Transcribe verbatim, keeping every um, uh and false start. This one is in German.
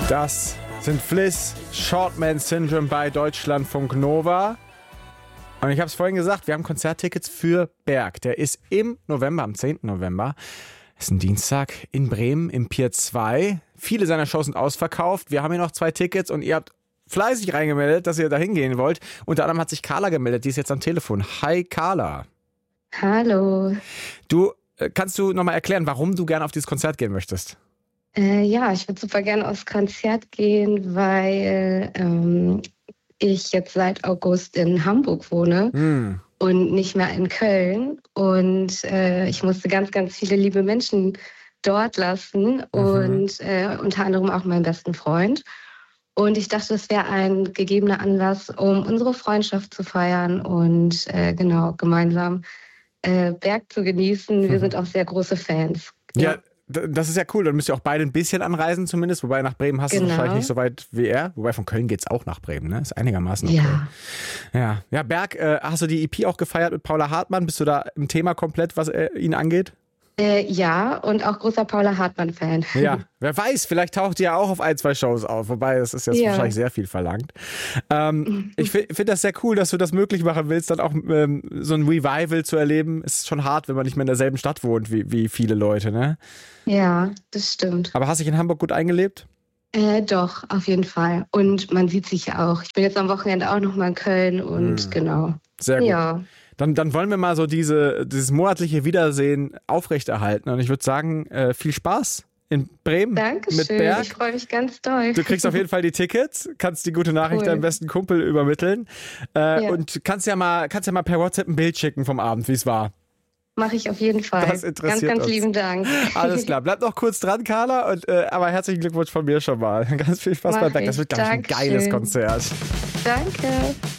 Das sind Fliss, Shortman Syndrome bei Deutschlandfunk Nova. Und ich habe es vorhin gesagt, wir haben Konzerttickets für Berg. Der ist im November, am zehnten November. Ist ein Dienstag in Bremen im Pier zwei. Viele seiner Shows sind ausverkauft. Wir haben hier noch zwei Tickets und ihr habt fleißig reingemeldet, dass ihr da hingehen wollt. Unter anderem hat sich Carla gemeldet, die ist jetzt am Telefon. Hi Carla. Hallo. Du, kannst du nochmal erklären, warum du gerne auf dieses Konzert gehen möchtest? Äh, ja, ich würde super gerne aufs Konzert gehen, weil ähm, ich jetzt seit August in Hamburg wohne Hm. und nicht mehr in Köln. Und äh, ich musste ganz, ganz viele liebe Menschen dort lassen Mhm. und äh, unter anderem auch meinen besten Freund. Und ich dachte, das wäre ein gegebener Anlass, um unsere Freundschaft zu feiern und äh, genau gemeinsam äh, Berg zu genießen. Wir Mhm. sind auch sehr große Fans. Ja, d- das ist ja cool. Dann müsst ihr auch beide ein bisschen anreisen zumindest. Wobei nach Bremen hast du es Genau. wahrscheinlich nicht so weit wie er. Wobei von Köln geht's auch nach Bremen, ne? Ist einigermaßen okay. Ja. Ja, ja Berg, äh, hast du die E P auch gefeiert mit Paula Hartmann? Bist du da im Thema komplett, was äh, ihn angeht? Äh, ja, und auch großer Paula Hartmann-Fan. Ja, wer weiß, vielleicht taucht die ja auch auf ein, zwei Shows auf. Wobei, das ist jetzt Ja. wahrscheinlich sehr viel verlangt. Ähm, ich fi- finde das sehr cool, dass du das möglich machen willst, dann auch ähm, so ein Revival zu erleben. Es ist schon hart, wenn man nicht mehr in derselben Stadt wohnt wie, wie viele Leute, ne? Ja, das stimmt. Aber hast dich in Hamburg gut eingelebt? Äh, doch, auf jeden Fall. Und man sieht sich ja auch. Ich bin jetzt am Wochenende auch noch mal in Köln und Hm. genau. Sehr gut. Ja, Dann, dann wollen wir mal so diese, dieses monatliche Wiedersehen aufrechterhalten. Und ich würde sagen, äh, viel Spaß in Bremen mit Dankeschön. Berg. Ich freue mich ganz doll. Du kriegst auf jeden Fall die Tickets, kannst die gute Nachricht Cool. deinem besten Kumpel übermitteln äh, Ja. und kannst ja mal, kannst ja mal per WhatsApp ein Bild schicken vom Abend, wie es war. Mache ich auf jeden Fall. Das interessiert ganz, ganz uns. lieben Dank. Alles klar, bleib noch kurz dran, Carla, und, äh, aber herzlichen Glückwunsch von mir schon mal. Ganz viel Spaß Mach bei Berg. Das ich. wird, glaube ich, ein Dankeschön. geiles Konzert. Danke.